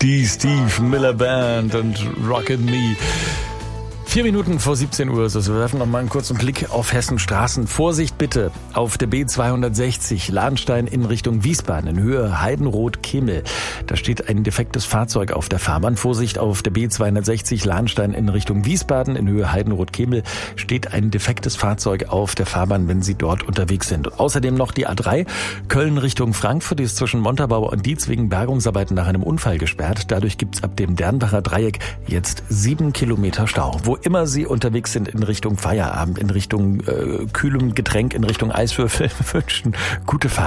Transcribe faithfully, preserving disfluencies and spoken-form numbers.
Die Steve Miller Band und Rockin' Me. Vier Minuten vor siebzehn Uhr ist es. Wir werfen noch mal einen kurzen Blick auf Hessens Straßen. Vorsicht bitte auf der B zweihundertsechzig Lahnstein in Richtung Wiesbaden in Höhe Heidenroth-Kemmel. Da steht ein defektes Fahrzeug auf der Fahrbahn. Vorsicht auf der B zweihundertsechzig Lahnstein in Richtung Wiesbaden in Höhe Heidenroth-Kemmel steht ein defektes Fahrzeug auf der Fahrbahn, wenn Sie dort unterwegs sind. Außerdem noch die A drei Köln Richtung Frankfurt, die ist zwischen Montabaur und Dietz wegen Bergungsarbeiten nach einem Unfall gesperrt. Dadurch gibt's ab dem Dernbacher Dreieck jetzt sieben Kilometer Stau. Wo immer Sie unterwegs sind in Richtung Feierabend, in Richtung äh, kühlem Getränk, in Richtung Eiswürfel, wünschen gute Fahrt.